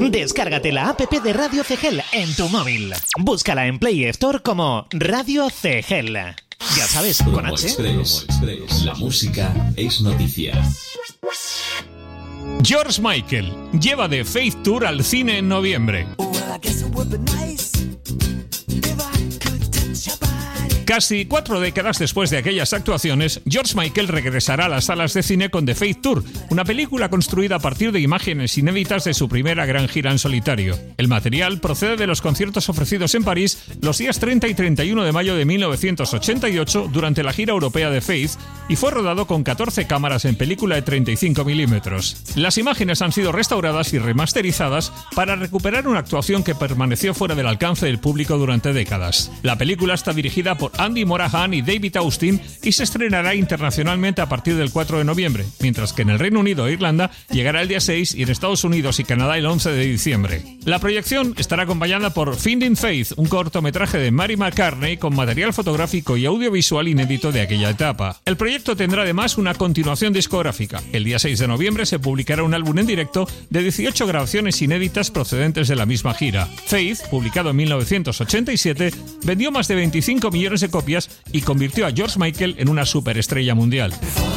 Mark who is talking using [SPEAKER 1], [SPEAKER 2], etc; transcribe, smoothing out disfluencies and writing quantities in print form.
[SPEAKER 1] Descárgate la app de Radio CGEL en tu móvil. Búscala en Play Store como Radio CGEL. Ya sabes, con
[SPEAKER 2] Promo
[SPEAKER 1] H.
[SPEAKER 2] Express. La música es noticia.
[SPEAKER 3] George Michael lleva The Faith Tour al cine en noviembre. Casi 4 décadas después de aquellas actuaciones, George Michael regresará a las salas de cine con The Faith Tour, una película construida a partir de imágenes inéditas de su primera gran gira en solitario. El material procede de los conciertos ofrecidos en París los días 30 y 31 de mayo de 1988 durante la gira europea de Faith y fue rodado con 14 cámaras en película de 35 milímetros. Las imágenes han sido restauradas y remasterizadas para recuperar una actuación que permaneció fuera del alcance del público durante décadas. La película está dirigida por Andy Morahan y David Austin y se estrenará internacionalmente a partir del 4 de noviembre, mientras que en el Reino Unido e Irlanda llegará el día 6 y en Estados Unidos y Canadá el 11 de diciembre. La proyección estará acompañada por Finding Faith, un cortometraje de Mary McCartney con material fotográfico y audiovisual inédito de aquella etapa. El proyecto tendrá además una continuación discográfica. El día 6 de noviembre se publicará un álbum en directo de 18 grabaciones inéditas procedentes de la misma gira. Faith, publicado en 1987, vendió más de 25 millones de copias y convirtió a George Michael en una superestrella mundial.